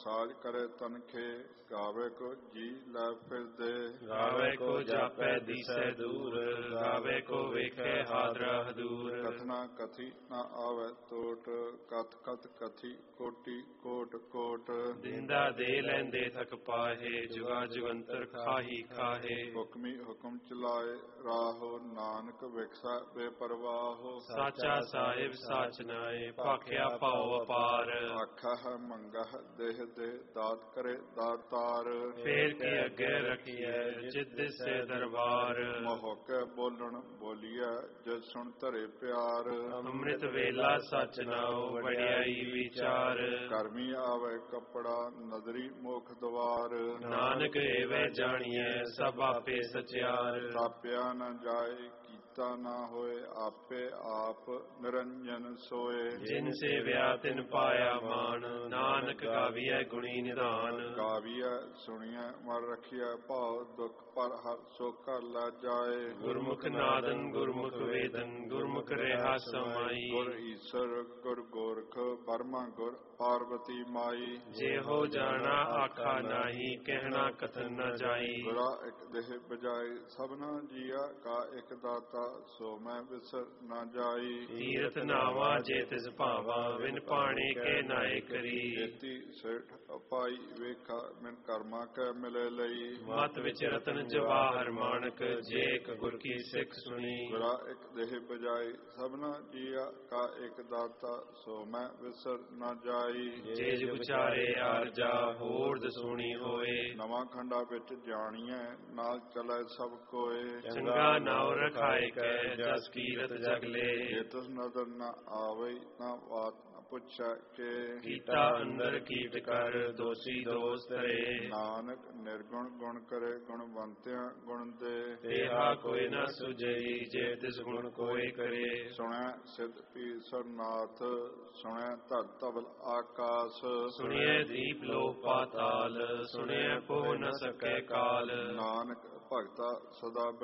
ਸਾਜ ਕਰੇ ਤਨਖੇ, ਗਾਵੇ ਕੋ ਜੀ ਲੈ ਫਿਰਦੇ। ਗਾਵੇ ਕੋ ਜਾਪੈ ਦਿਸੈ ਦੂਰ, ਗਾਵੇ ਕੋ ਵੇਖੈ ਹਾਦਰਾ ਹਦੂਰ। ਕਥਨਾ ਕਥੀ ਨਾ ਆਵੈ ਟੋਟ, ਕਥ ਕਥ ਕਥੀ ਕੋਟੀ ਕੋਟ ਕੋਟ। ਦਿੰਦਾ ਦੇ ਲੈਂਦੇ ਥਕ ਪਾਹੇ, ਜੁਗਾ ਜੁਗੰਤਰ ਖਾਹੀ ਖਾਹੇ। ਹੁਕਮੀ ਹੁਕਮ ਚਲਾਏ ਰਾਹੋ, ਨਾਨਕ ਵਿਖਸੈ ਬੇਪਰਵਾਹੋ। ਸਾਚਾ ਸਾਹਿਬ ਸਾਚ ਨਾਏ, ਭਾਖਿਆ ਭਾਉ ਅਪਾਰ। ਆਖਾ ਹੈ ਮੰਗਹਿ ਦੇਹ ਦੇ, ਦਾਤ ਕਰੇ ਦਾਤਾਰ। ਫੇਰ ਕੀ ਅੱਗੇ ਰੱਖੀਐ ਜਿਤ ਦਿਸੈ ਦਰਬਾਰ। ਮੋਹਕੇ ਬੋਲਣ ਬੋਲੀਐ, ਜਿ ਸੁਣ ਧਰੇ ਪਿਆਰ। ਅੰਮ੍ਰਿਤ ਵੇਲਾ ਸਚ ਨਾਉ, ਵਡਿਆਈ ਵਿਚਾਰ। ਕਰਮੀ ਆਵੇ ਕੱਪੜਾ, ਨਦਰੀ ਮੁਖ ਦਵਾਰ। ਨਾਨਕ ਏਵੈ ਜਾਣੀਐ, ਸਭ ਆਪੇ ਸਚਿਆਰ। ਤਾਪਿਆ ਨ ਜਾਏ, ਕੀਤਾ ਨਾ ਹੋਏ, ਆਪੇ ਆਪ ਨਿਰੰਜਨ ਸੋਏ। ਜਿਨ ਸੇਵਿਆ ਤਿਨ ਪਾਇਆ ਮਾਨ, ਨਾਨਕ ਗਾਵੀਐ ਗੁਣੀ ਨਿਧਾਨ। ਗਾਵੀਐ ਸੁਣੀਐ ਮਨ ਰਖੀਐ ਭਾਉ, ਦੁਖ ਪਰ ਹਰ ਸੁਖ ਘਰ ਲੈ ਜਾਏ। ਗੁਰਮੁਖ ਨਾਦਨ ਗੁਰਮੁਖ ਵੇਦਨ, ਗੁਰਮੁਖ ਰਿਹਾ ਸਮਾਈ। ਗੁਰ ਈਸਰ ਗੁਰ ਗੋਰਖ, ਬਰਮਾ ਗੁਰ ਪਾਰਵਤੀ ਮਾਈ। ਜਿਹੋ ਜਾਣਾ ਆਖਾ ਨਾਹੀ, ਕਹਿਣਾ ਕਥਨ ਨ ਜਾਈ। ਗੁਰਾ ਇਕ ਦੇਹ ਬਜਾਏ, ਸਭਨਾ ਜੀਆ ਕਾ ਇਕ ਦਾਤਾ, ਸੋ ਮੈਂ ਵਿਸਰ ਨਾ ਜਾਈ। ਤੀਰਥ ਨਾਵਾ ਜੇ ਤਿਸ ਭਾਵਾ, ਵਿਨ ਪਾਣੀ ਕੇ ਨਾਏ ਕਰੀ। ਜੇਤੀ ਸੇਠ ਅਪਾਈ ਵੇਖਾ, ਮਿਨ ਕਰਮਾ ਕੈ ਮਿਲੇ ਲਈ। ਮਤ ਵਿੱਚ ਰਤਨ ਜਵਾਹਰ ਮਾਣਕ, ਜੇ ਇਕ ਗੁਰ ਕੀ ਸਿੱਖ ਸੁਣੀ। ਗੁਰਾ ਇਕ ਦੇਹ ਬਜਾਏ, ਸਭਨਾ ਜੀਆ ਕਾ ਇਕ ਦਾਤਾ, ਸੋ ਮੈਂ ਵਿਸਰ ਨਾ ਜਾਈ। ਜੇ ਜੁਗ ਚਾਰੇ ਆਰਜਾ, ਹੋਰ ਦਸੂਣੀ ਹੋਏ। ਨਵਾਂ ਖੰਡਾ ਵਿੱਚ ਜਾਣੀਐ, ਨਾਲ ਚਲੈ ਸਭ ਕੋਏ। ਚੰਗਾ ਨਾਉ ਰਖਾਇ ਕੈ, ਜਸ ਕੀਰਤ ਜਗ ਲੇ। ਜੇ ਤਿਸ ਨਦਰ ਨ ਆਵਈ, ਨਾ ਬਾਤ ਨ ਪੁੱਛੈ ਕੇ। ਕੀਤਾ ਅੰਦਰ ਕੀਟ ਕਰ, ਦੋਸੀ ਦੋਸ ਧਰੇ। ਨਾਨਕ ਨਿਰਗੁਣ ਗੁਣ ਕਰੇ, ਗੁਣਵੰਤਿਆਂ ਗੁਣ ਦੇ। ਤੇਹਾ ਕੋਈ ਨ ਸੁਝਈ, ਜੇ ਤਿਸ ਗੁਣ ਕੋਈ ਕਰੇ। ਸੁਣਿਆ ਸਿਧ ਪੀ ਸਰਨਾਥ, ਸੁਣਿਆ ਧਰ ਧਵਲ ਆਕਾਸ। ਸੁਣਿਐ ਦੀਪ ਲੋਹ ਪਾਤਾਲ, ਸੁਣਿਐ ਪੋਹ ਨ ਸਕੈ ਕਾਲ। ਨਾਨਕ ਭਗਤਾ ਸਦਾ